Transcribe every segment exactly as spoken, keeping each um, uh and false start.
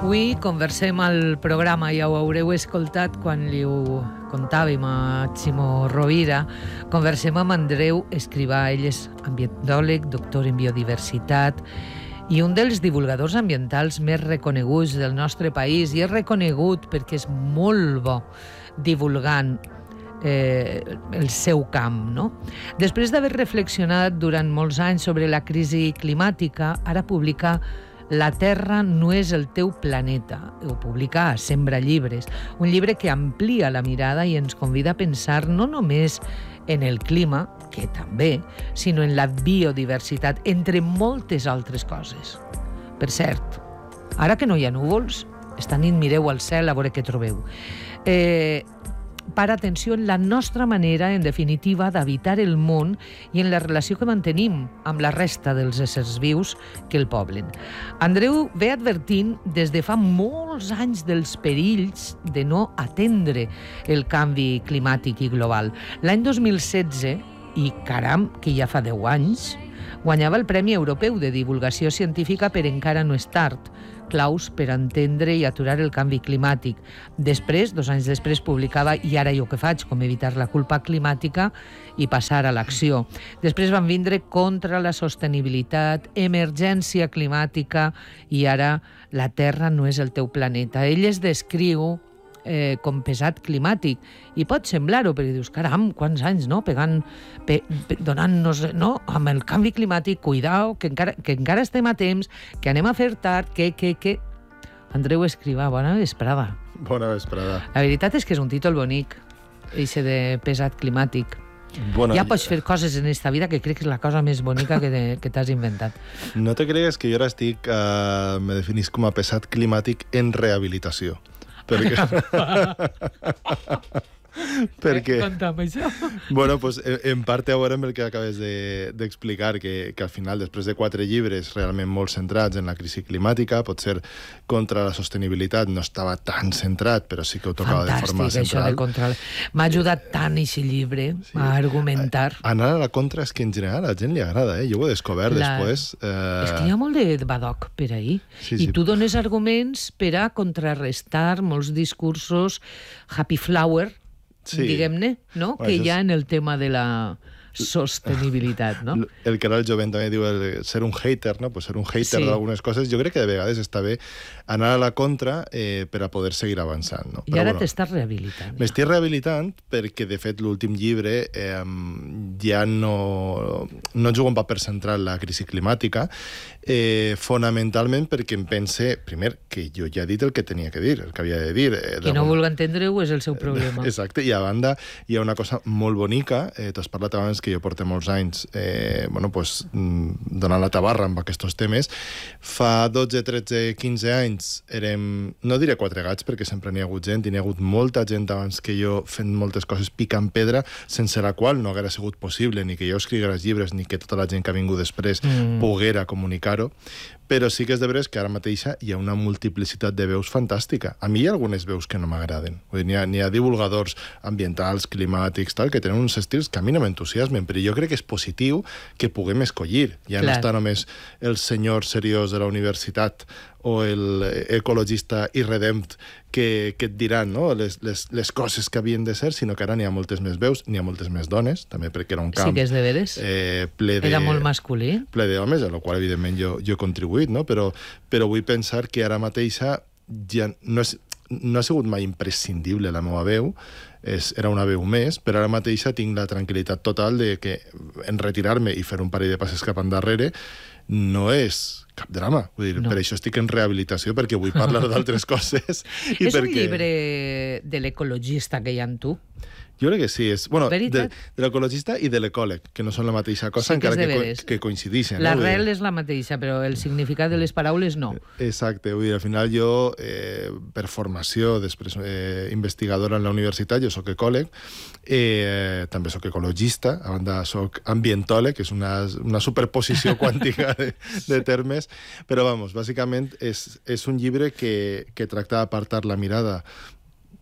Avui conversem al programa, ja ho haureu escoltat quan li ho contàvem a Ximo Rovira. Conversem amb Andreu Escrivà, ell és ambientòleg, doctor en biodiversitat i un dels divulgadors ambientals més reconeguts del nostre país, i és reconegut perquè és molt bo divulgant eh, el seu camp, no? Després d'haver reflexionat durant molts anys sobre la crisi climàtica, ara publica La Terra no és el teu planeta. Ho publica a Sembra Llibres, un llibre que amplia la mirada i ens convida a pensar no només en el clima, que també, sinó en la biodiversitat, entre moltes altres coses. Per cert, ara que no hi ha núvols, esta nit mireu al cel a veure què trobeu. Eh, para atenció en la nostra manera, en definitiva, d'habitar el món i en la relació que mantenim amb la resta dels éssers vius que el poblen. Andreu ve advertint des de fa molts anys dels perills de no atendre el canvi climàtic i global. L'any dos mil setze, i caram, que ja fa deu anys, guanyava el Premi Europeu de Divulgació Científica per Encara no és tard, claus per entendre i aturar el canvi climàtic. Després, dos anys després, publicava I ara jo què faig? Com evitar la culpa climàtica i passar a l'acció. Després van vindre Contra la sostenibilitat, Emergència climàtica i ara La Terra no és el teu planeta. Ell es descriu Eh, com pesat climàtic, i pot semblar-ho, perquè dius, caram, quants anys, no?, pegant, pe, pe, donant-nos, no?, amb el canvi climàtic, cuidao, que encara, que encara estem a temps, que anem a fer tard, que, que, que... Andreu Escrivà, bona vesprada. Bona vesprada. La veritat és que és un títol bonic, eixe de pesat climàtic. Bona, ja pots fer coses en esta vida que crec que és la cosa més bonica que, de, que t'has inventat. No te cregues que jo ara estic, eh, me definís com a pesat climàtic en rehabilitació. Perquè... perquè... Conta'm això. Bueno, pues, en part a veure amb el que acabes d'explicar, de, que, que al final, després de quatre llibres realment molt centrats en la crisi climàtica, potser Contra la sostenibilitat no estava tan centrat, però sí que ho tocava Fantàstic, de forma central. Això de contra... M'ha ajudat tant aquest llibre sí. a argumentar. Anar a la contra és que en general a la gent li agrada, eh? Jo ho he descobert la... després. Eh... És que hi ha molt de badoc per ahir. Sí, I sí. tu dones arguments per a contrarrestar molts discursos happy flower, sí. diguem-ne, no? Bueno, que hi ha en el tema de la sostenibilitat, no? El que ara el jovent també diu el ser un hater, no? Pues ser un hater sí. d'algunes coses. Jo crec que de vegades està bé anar a la contra eh, per a poder seguir avançant, no? I Però, ara bueno, t'estàs rehabilitant. M'estic rehabilitant perquè, de fet, l'últim llibre eh, ja no, no juga un paper central la crisi climàtica, eh, fonamentalment perquè em pense, primer, que jo ja he dit el que tenia que dir, el que havia de dir. Eh, Qui no vulgui entendre-ho és el seu problema. Exacte, i a banda hi ha una cosa molt bonica, eh, t'has parlat abans que jo porto molts anys eh, bueno, pues, donant la tabarra amb aquests temes. Fa dotze, tretze, quinze anys érem, no diré quatre gats, perquè sempre n'hi ha hagut gent, i n'hi ha hagut molta gent abans que jo fent moltes coses picant pedra, sense la qual no haguera sigut possible ni que jo escrigués llibres ni que tota la gent que ha vingut després mm. poguera comunicar-ho. Però sí que és de veres que ara mateixa hi ha una multiplicitat de veus fantàstica. A mi hi ha algunes veus que no m'agraden. N'hi ha, ha divulgadors ambientals, climàtics, tal, que tenen uns estils que a mi no m'entusiasmen, però jo crec que és positiu que puguem escollir. Ja Clar. no està només el senyor seriós de la universitat o l'ecologista irredemt que, que et diran, no? les, les, les coses que havien de ser, sinó que ara n'hi ha moltes més veus, n'hi ha moltes més dones, també perquè era un camp... Sí que és de veres. Eh, ple de, era molt masculí. Ple d'homes, a la qual, evidentment, jo, jo he contribuït, no? Però, però vull pensar que ara mateixa ja no, és, no ha sigut mai imprescindible la meva veu, és, era una veu més, però ara mateixa tinc la tranquil·litat total de que en retirar-me i fer un parell de passes cap endarrere no és cap drama. Vull dir, no. Per això estic en rehabilitació, perquè vull parlar d'altres coses. I és perquè... un llibre de l'ecologista que hi ha en tu? Jo crec que sí. És, bueno, de, de l'ecologista i de l'ecòleg, que no són la mateixa cosa, sí, encara que, que, que coincideixen. L'arrel no? és la mateixa, però el significat de les paraules no. Exacte. Vull dir, al final jo, eh, per formació, després eh, investigadora en la universitat, jo soc ecòleg, eh, també soc ecologista, a banda soc ambientòleg, que és una, una superposició quàntica de, de termes, però, vamos, bàsicament és, és un llibre que, que tracta d'apartar la mirada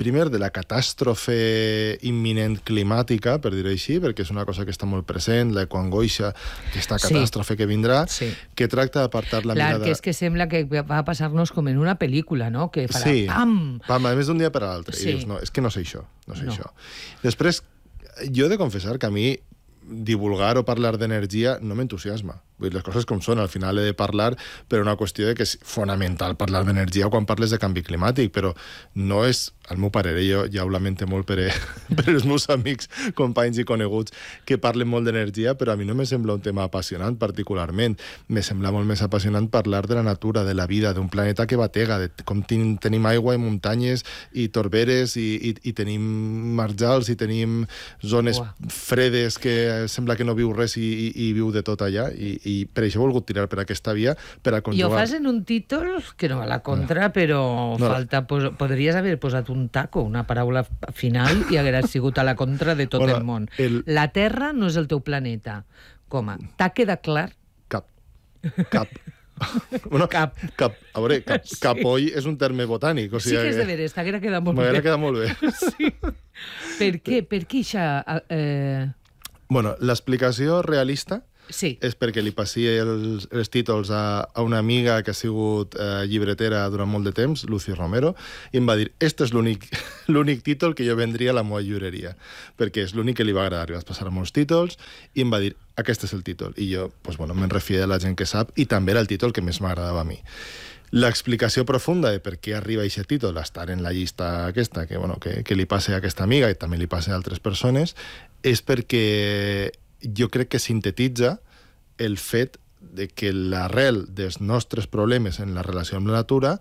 primer, de la catàstrofe imminent climàtica, per dir-ho així, perquè és una cosa que està molt present, l'ecoangoixa, aquesta catàstrofe sí. que vindrà, sí. que tracta d'apartar la Clar, mirada... Clar, que és que sembla que va a passar-nos com en una pel·lícula, no? Que farà sí. pam! Pam, a més d'un dia per a l'altre. Sí. I dius, no, és que no sé això, no sé no. això. Després, jo he de confessar que a mi divulgar o parlar d'energia no m'entusiasma. Vull dir, les coses com són, al final he de parlar per una qüestió de que és fonamental parlar d'energia quan parles de canvi climàtic, però no és, al meu parer, jo ja ho lamento molt per, per els meus amics, companys i coneguts que parlen molt d'energia, però a mi no me sembla un tema apassionant particularment. Me sembla molt més apassionant parlar de la natura, de la vida, d'un planeta que batega, de com ten, tenim aigua i muntanyes i torberes i, i, i tenim marjals i tenim zones Uah. fredes que sembla que no viu res i, i, i viu de tot allà i, i per això he volgut tirar per aquesta via per a conjugar. I ho fas en un títol que no va a la contra, no. però no. falta pos... podries haver posat un taco, una paraula final, i hagués sigut a la contra de tot bueno, el món. El... La Terra no és el teu planeta. Com a? T'ha quedat clar? Cap. Cap. Bueno, cap. cap. A veure, cap, sí. capoll és un terme botànic. O sigui sí que és que... de veres, t'haguera quedat molt bé. M'haguera quedat molt bé. Sí. Per què? Per què això... Eh... Bueno, l'explicació realista sí. és perquè li passi els, els títols a, a una amiga que ha sigut eh, llibretera durant molt de temps, Lucy Romero, i em va dir, este és l'únic l'únic títol que jo vendria a la meva llibreria, perquè és l'únic que li va agradar. I vas passar a molts títols i em va dir, aquest és el títol. I jo, pues, bueno, me'n refia de la gent que sap, i també era el títol que més m'agradava a mi. L'explicació profunda de per què arriba aquest títol a estar en la llista aquesta, que, bueno, que, que li passe a aquesta amiga i també li passe a altres persones, és perquè jo crec que sintetitza el fet de que l'arrel dels nostres problemes en la relació amb la natura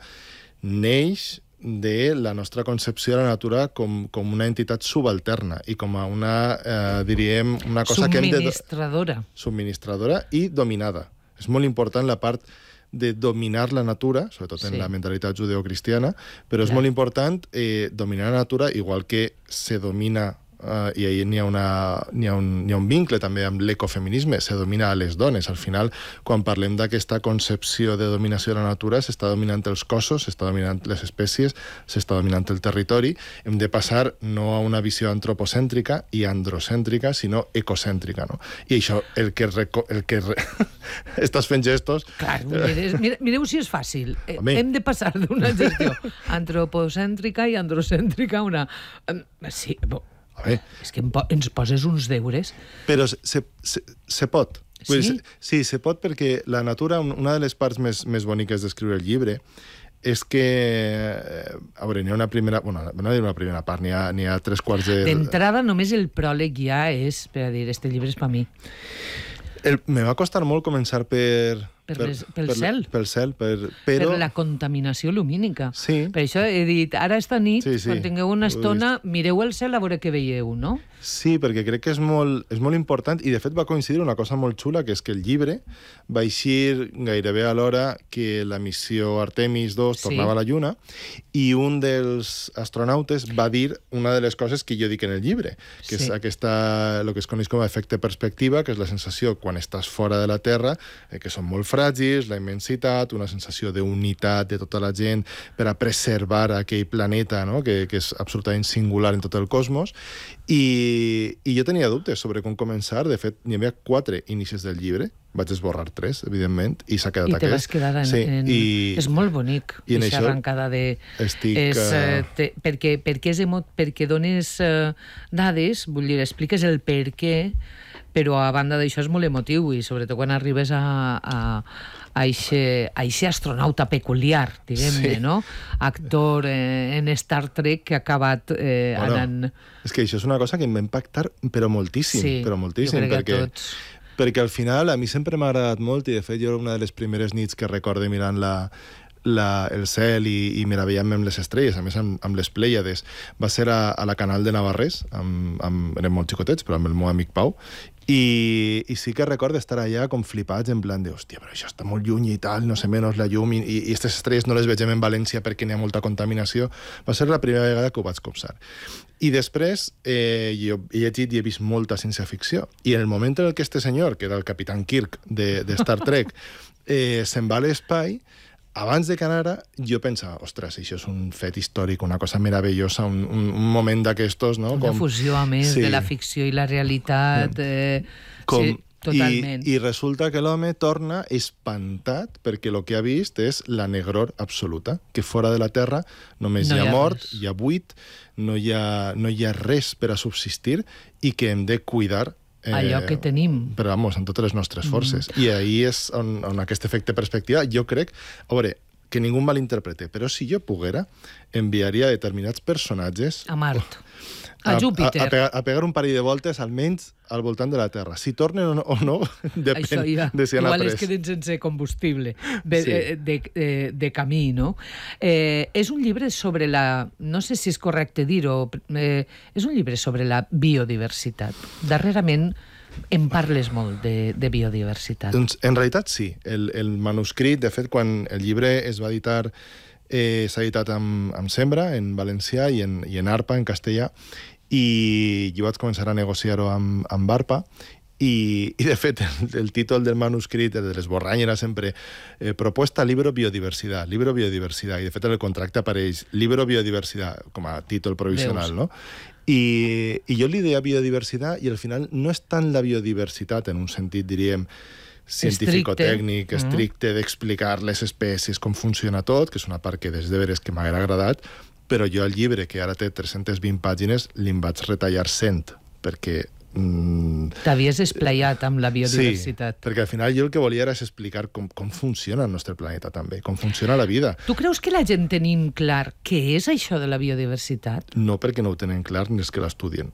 neix de la nostra concepció de la natura com, com una entitat subalterna i com a una, eh, diríem, una cosa que hem de... Subministradora. Subministradora i dominada. És molt important la part de dominar la natura, sobretot en sí. la mentalitat judeocristiana, però és Clar. molt important eh, dominar la natura, igual que se domina Uh, i ahir n'hi ha, una, n'hi ha, un, n'hi ha un vincle també amb l'ecofeminisme, se domina a les dones. Al final, quan parlem d'aquesta concepció de dominació de la natura, s'està dominant els cossos, s'està dominant les espècies, s'està dominant el territori. Hem de passar no a una visió antropocèntrica i androcèntrica, sinó ecocèntrica, no? I això, el que... Reco- el que re... Estàs fent gestos... Clar, mireu, mireu si és fàcil. Home. Hem de passar d'una gestió antropocèntrica i androcèntrica a una... Sí, bo. Bé. És que ens poses uns deures. Però se, se, se pot. Sí? Se, sí, se pot perquè la natura, una de les parts més, més boniques d'escriure el llibre és que, a veure, n'hi ha una primera... Bueno, no hi ha una primera part, n'hi ha, n'hi ha tres quarts de... D'entrada, només el pròleg ja és, per a dir, este llibre és per mi. El, me va costar molt començar per... Per les, pel per, cel. Pel cel, per, però... Per la contaminació lumínica. Sí. Per això he dit, ara esta nit, sí, sí. quan tingueu una estona, mireu el cel a veure què veieu, no? Sí, perquè crec que és molt, és molt important, i de fet va coincidir una cosa molt xula, que és que el llibre va eixir gairebé a l'hora que la missió Artemis dos sí. tornava a la Lluna, i un dels astronautes va dir una de les coses que jo dic en el llibre, que sí. és aquesta, el que es coneix com a efecte perspectiva, que és la sensació quan estàs fora de la Terra, eh, que són molt fràgils, la immensitat, una sensació d'unitat de tota la gent per a preservar aquell planeta, no? que, que és absolutament singular en tot el cosmos, i, i jo tenia dubtes sobre com començar. De fet, n'hi havia quatre inicis del llibre, vaig esborrar tres, evidentment, i s'ha quedat I aquest. I te vas quedar en... Sí, en... I... És molt bonic, aquesta arrencada de... Estic... És, uh... te... perquè, perquè, és emo... perquè dones uh, dades, vull dir, expliques el per què, però a banda d'això és molt emotiu, i sobretot quan arribes a... a a aquest astronauta peculiar, diguem-ne, sí. no? Actor eh, en Star Trek que ha acabat eh, bueno, anant... És que això és una cosa que em va impactar, però moltíssim, sí, però moltíssim, jo crec perquè, que tots... perquè al final a mi sempre m'ha agradat molt, i de fet jo era una de les primeres nits que recorde mirant la, la, el cel i, i meravellant-me amb les estrelles, a més amb, amb les Plèiades. Va ser a, a la Canal de Navarrés, amb, amb, érem molt xicotets, però amb el meu amic Pau, I, i sí que recordo estar allà com flipats, en plan de, hòstia, però això està molt lluny i tal, no sé menys la llum, i, i aquestes estrelles no les vegem en València perquè n'hi ha molta contaminació. Va ser la primera vegada que ho vaig copsar. I després eh, jo he llegit i he vist molta ciència-ficció. I en el moment en què este senyor, que era el Capitán Kirk de, de Star Trek, eh, se'n va a l'espai, abans de que anara, jo pensava, ostres, això és un fet històric, una cosa meravellosa, un, un, un moment d'aquestos, no? Una Com... fusió, a més, Sí. de la ficció i la realitat. Eh, Com... sí, totalment. I, I resulta que l'home torna espantat perquè el que ha vist és la negror absoluta, que fora de la Terra només No hi ha hi ha mort, res. hi ha buit, no hi ha, no hi ha res per a subsistir i que hem de cuidar eh, Allò que tenim. però, vamos, amb totes les nostres forces. Mm. I ahí és on, on aquest efecte perspectiva, jo crec... A veure, que ningú malinterprete, però si jo poguera, enviaria determinats personatges A Mart. A, Júpiter. A, a, pegar, a pegar un parell de voltes, almenys, al voltant de la Terra. Si tornen o no, o no depèn Això ja, de si han igual après. es queden sense combustible de, Sí. de, de, de, de camí, no? Eh, és un llibre sobre la... No sé si és correcte dir-ho. Eh, és un llibre sobre la biodiversitat. Darrerament em parles molt de, de biodiversitat. Doncs, en realitat, sí. El, el manuscrit, de fet, quan el llibre es va editar, eh, s'ha editat amb, amb Sembra, en valencià, i en, i en Arpa, en castellà, i jo vaig començar a negociar-ho amb, amb Arpa, i, i de fet el, el títol del manuscrit, el de l'esborrany, era sempre eh, propuesta libro biodiversidad, libro biodiversidad, i de fet en el contracte apareix libro biodiversidad com a títol provisional, Veus. no? I, i jo li deia biodiversitat i al final no és tant la biodiversitat en un sentit, diríem, científico-tècnic, Estricte. estricte, d'explicar les espècies, com funciona tot, que és una part que des de veres que m'ha agradat, però jo el llibre, que ara té tres-centes vint pàgines, li'n vaig retallar cent, perquè... Mm, T'havies esplaiat amb la biodiversitat. sí, perquè al final jo el que volia era explicar com, com funciona el nostre planeta també, com funciona la vida. Tu creus que la gent tenim clar què és això de la biodiversitat? No perquè no ho tenen clar ni és que l'estudien.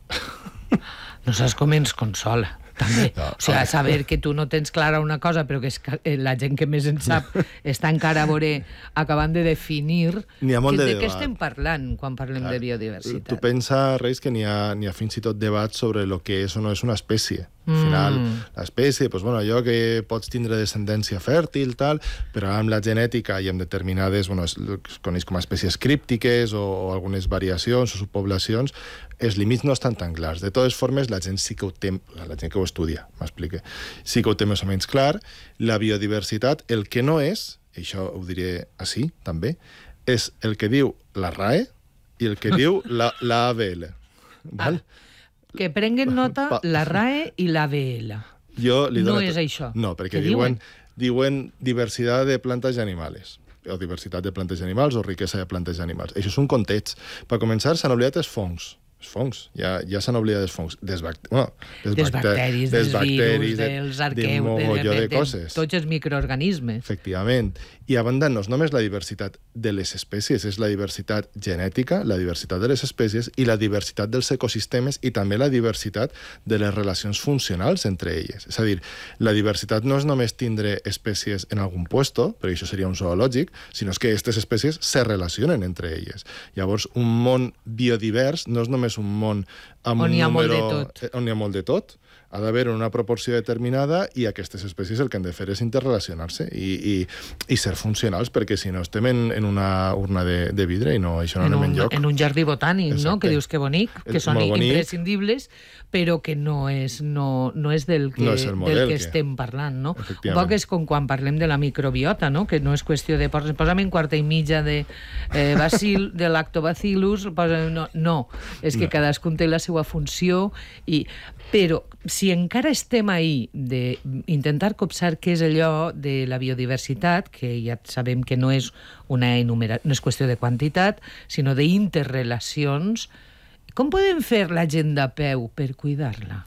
No saps com ens consola, també. No, o sigui, saber que tu no tens clara una cosa, però que és que la gent que més en sap està encara a veure, acabant de definir N'hi ha molt que, de de què debat. estem parlant quan parlem de biodiversitat. Tu pensa, Reis, que n'hi ha, n'hi ha fins i tot debat sobre el que és o no és una espècie. Al final, Mm. l'espècie, doncs, bueno, allò que pots tindre descendència fèrtil, tal, però amb la genètica i amb determinades, bueno, es, es coneix com a espècies críptiques o, o algunes variacions o subpoblacions, els límits no estan tan clars. De totes formes, la gent sí que ho té, la gent que ho estudia, m'explique, sí que ho té més o menys clar. La biodiversitat, el que no és, i això ho diré així, també, és el que diu la RAE i el que diu la, la A B L. Val? Ah. Que prenguen nota Pa- la RAE i la B L. Jo li No dono és tot. això. No, perquè Què diuen, diuen diversitat de plantes i animals, o diversitat de plantes i animals, o riquesa de plantes i animals. Això és un context. Per començar, s'han oblidat els fongs. Els fongs, ja, ja s'han oblidat dels fongs. Des, bact... bueno, des, Dels bacter- bacteris, des dels bacteris, virus, de- dels de arqueus, mogolló de, de, de coses. tots els microorganismes. Efectivament. I a banda, no és només la diversitat de les espècies, és la diversitat genètica, la diversitat de les espècies i la diversitat dels ecosistemes i també la diversitat de les relacions funcionals entre elles. És a dir, la diversitat no és només tindre espècies en algun puesto, perquè això seria un zoològic, sinó és que aquestes espècies se relacionen entre elles. Llavors, un món biodivers no és només un món amb On un hi ha molt número... de tot. eh, On hi ha molt de tot. Ha d'haver una proporció determinada i aquestes espècies el que han de fer és interrelacionar-se i, i, i ser funcionals, perquè si no estem en, en una urna de, de vidre i no, això no En anem un, enlloc. en un jardí botànic, no? Exacte. Que dius que bonic, que És són molt bonic. imprescindibles, però que no és, no, no és del que, No és el model del que que- estem parlant, no? Un Efectivament. poc és com quan parlem de la microbiota, no? Que no és qüestió de pos- posa'm en quarta i mitja de eh, bacil, de lactobacillus, posa, no, no, és que No. cadascun té la seva funció, i, però si encara estem ahí d'intentar copsar què és allò de la biodiversitat, que ja sabem que no és una enumera... no és qüestió de quantitat, sinó d'interrelacions, com podem fer la gent de peu per cuidar-la?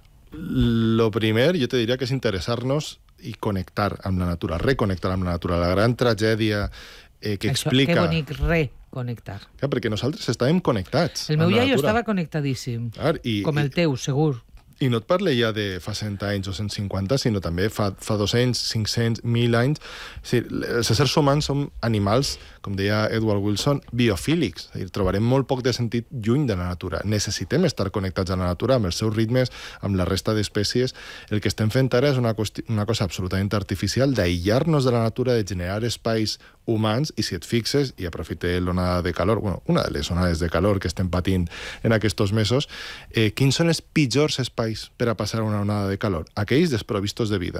Lo primer, jo te diria que és interessar-nos i connectar amb la natura, reconnectar amb la natura. La gran tragèdia eh, que Això, explica... que bonic, reconnectar. Clar, perquè nosaltres estàvem connectats El meu amb la iaio natura. estava connectadíssim, Clar, i, com el i, teu, segur. I no et parle ja de fa cent anys o cent cinquanta, sinó també fa, fa dos-cents, cinc-cents, mil anys. És a dir, els éssers humans som animals, com deia Edward Wilson, biofílics. És a dir, trobarem molt poc de sentit lluny de la natura. Necessitem estar connectats a la natura, amb els seus ritmes, amb la resta d'espècies. El que estem fent ara és una, qüesti- una cosa absolutament artificial, d'aïllar-nos de la natura, de generar espais humans, i si et fixes, i aprofite l'onada de calor, bueno, una de les onades de calor que estem patint en aquests mesos, eh, quins són els pitjors espais per a passar una onada de calor? Aquells desprovistos de vida.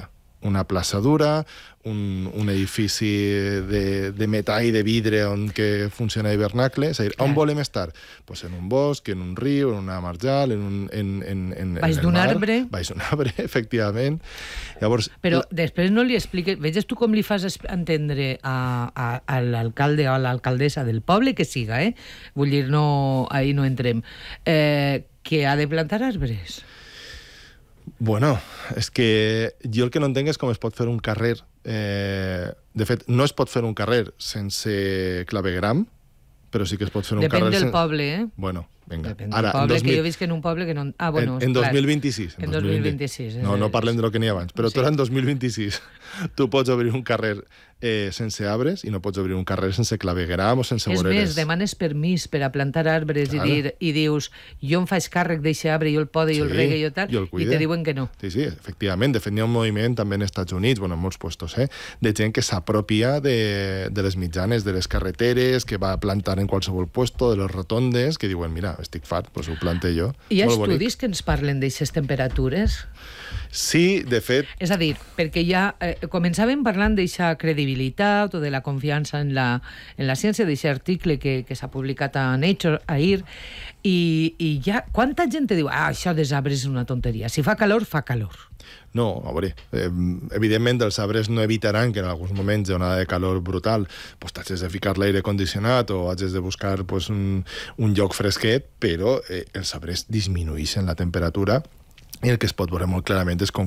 una plaça dura, un, un edifici de, de metall i de vidre on que funciona hivernacle. És a dir, on volem estar? Pues en un bosc, en un riu, en una marjal, en un... En, en, en, baix d'un arbre. Baix d'un arbre, efectivament. Llavors, però la... després no li expliques... Veges tu com li fas entendre a, a, a l'alcalde o a l'alcaldessa del poble que siga, eh? Vull dir, no, ahí no entrem. Eh, que ha de plantar arbres. Bueno, és que jo el que no entenc és com es pot fer un carrer. Eh, de fet, no es pot fer un carrer sense clavegueram, però sí que es pot fer un Depèn carrer... Depèn del sen... poble, eh? Bueno, vinga. Depèn del Ara, poble, dos mil... que jo visc en un poble que no... Ah, bueno, en, en clar. dos mil vint-i-sis. En dos mil vint-i-sis. No, no parlem de lo que n'hi ha abans, però sí. tu ara en dos mil vint-i-sis tu pots obrir un carrer eh, sense arbres i no pots obrir un carrer sense clavegueram o sense és voreres. És més, demanes permís per a plantar arbres claro. i, dir, i dius, jo em faig càrrec d'aquest arbre, jo el pode, jo sí, el regue, jo tal, jo el i te diuen que no. Sí, sí, efectivament. De fet, hi ha un moviment també en Estats Units, bueno, en molts puestos, eh, de gent que s'apropia de, de les mitjanes, de les carreteres, que va plantar en qualsevol puesto, de les rotondes, que diuen, mira, estic fart, doncs ho plante jo. Hi ha estudis que ens parlen d'aixes temperatures? Sí, de fet... És a dir, perquè ja eh, començàvem parlant d'eixa credibilitat o de la confiança en la, en la ciència, d'aquest article que, que s'ha publicat a Nature ahir, i, i ja, quanta gent te diu, ah, això dels arbres és una tonteria, si fa calor, fa calor. No, a veure, eh, evidentment els arbres no evitaran que en alguns moments d'onada de calor brutal pues, t'hagis de ficar l'aire condicionat o hagis de buscar pues, un, un lloc fresquet, però eh, els arbres disminueixen la temperatura i el que es pot veure molt clarament és com